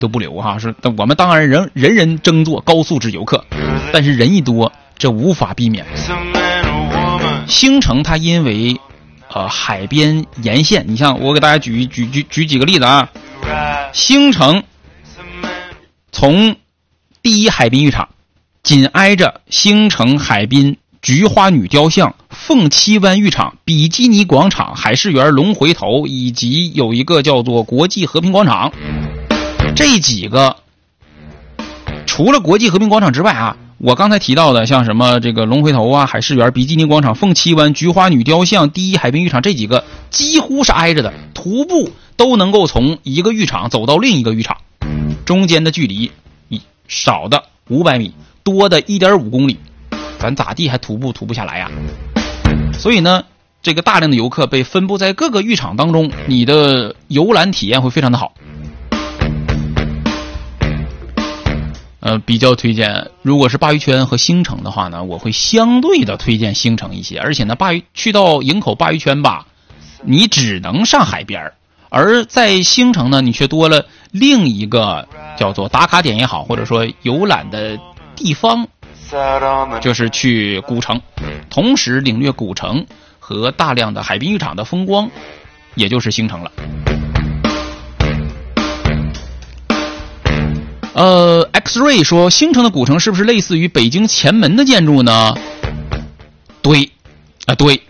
都不留哈。是我们当然人人争做高素质游客，但是人一多，这无法避免。兴城它因为海边沿线，你像我给大家举几个例子啊。兴城从第一海滨浴场紧挨着兴城海滨菊花女雕像、凤栖湾浴场、比基尼广场、海事园、龙回头，以及有一个叫做国际和平广场。这几个除了国际和平广场之外啊，我刚才提到的像什么这个龙回头啊、海事园、比基尼广场、凤栖湾、菊花女雕像、第一海滨浴场，这几个几乎是挨着的，徒步都能够从一个浴场走到另一个浴场，中间的距离少的500米，多的1.5公里，咱咋地还徒步不下来呀？所以呢，这个大量的游客被分布在各个浴场当中，你的游览体验会非常的好。比较推荐，如果是鲅鱼圈和兴城的话呢，我会相对的推荐兴城一些。而且呢，去到营口鲅鱼圈吧，你只能上海边，而在兴城呢，你却多了另一个叫做打卡点也好，或者说游览的地方，就是去古城，同时领略古城和大量的海滨浴场的风光，也就是兴城了。X-Ray 说兴城的古城是不是类似于北京前门的建筑呢？对，对。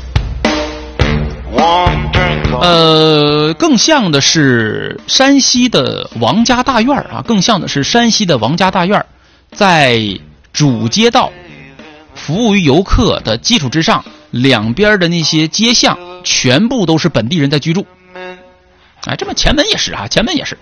更像的是山西的王家大院啊，更像的是山西的王家大院，在主街道服务于游客的基础之上，两边的那些街巷全部都是本地人在居住。哎，这么前门也是啊，前门也是，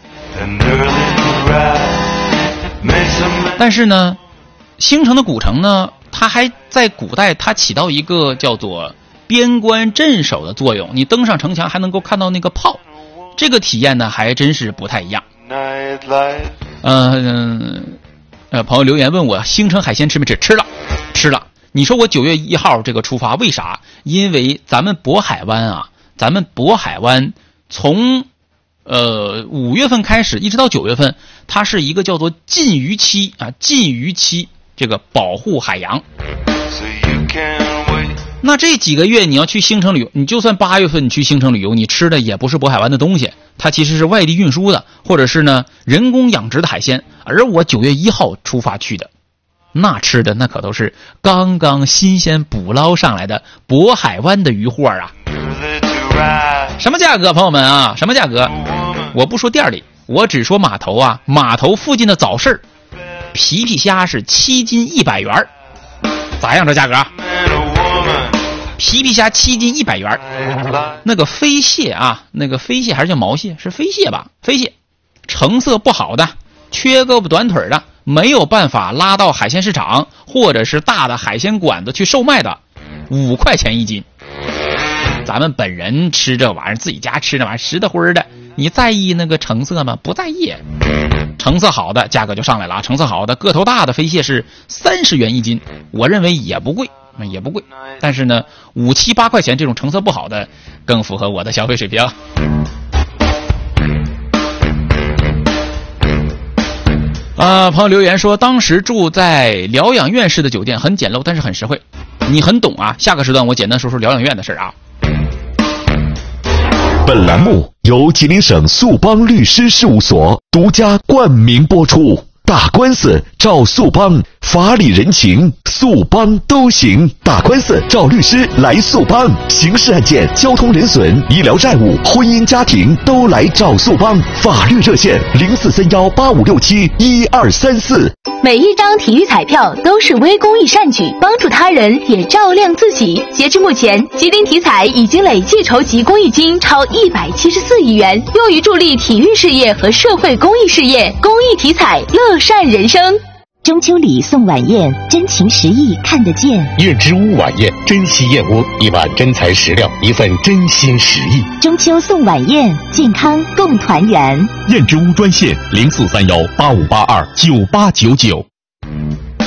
但是呢，兴城的古城呢，它还在古代它起到一个叫做边关镇守的作用，你登上城墙还能够看到那个炮，这个体验呢还真是不太一样。朋友留言问我兴城海鲜吃没吃？吃了。你说我9月1号这个出发，为啥？因为咱们渤海湾从5月份开始一直到9月份，它是一个叫做禁渔期啊，禁渔期，这个保护海洋。那这几个月你要去兴城旅游，你就算8月份你去兴城旅游，你吃的也不是渤海湾的东西，它其实是外地运输的，或者是呢人工养殖的海鲜。而我9月1号出发去的，那吃的那可都是刚刚新鲜捕捞上来的渤海湾的渔货啊。什么价格，朋友们啊？什么价格？我不说店里，我只说码头啊。码头附近的早市，皮皮虾是7斤100元，咋样这价格啊？皮皮虾7斤100元。那个飞蟹啊，那个飞蟹还是叫毛蟹？是飞蟹吧？飞蟹，成色不好的，缺胳膊短腿的，没有办法拉到海鲜市场或者是大的海鲜馆子去售卖的，5块钱1斤。咱们本人吃这玩意儿，自己家吃这玩意儿实的灰的，你在意那个成色吗？不在意。成色好的价格就上来了啊！成色好的个头大的飞蟹是30元1斤，我认为也不贵，也不贵。但是呢，5、7、8块钱这种成色不好的更符合我的消费水平。朋友留言说，当时住在疗养院式的酒店，很简陋，但是很实惠。你很懂啊！下个时段我简单说说疗养院的事啊。 本栏目由吉林省速邦律师事务所独家冠名播出。打官司找速邦，法理人情速邦都行。打官司找律师来速邦，刑事案件、交通人损、医疗债务、婚姻家庭都来找速邦。法律热线043185671234。 每一张体育彩票都是微公益善举，帮助他人也照亮自己。截至目前，吉林体彩已经累计筹集公益金超174亿元，用于助力体育事业和社会公益事业。公益体彩，乐善人生。 中秋礼送晚宴，真情实意看得见。 燕之屋晚宴，珍稀燕窝，一碗真材实料，一份真心实意。 中秋送晚宴，健康共团圆。 燕之屋专线043185829899。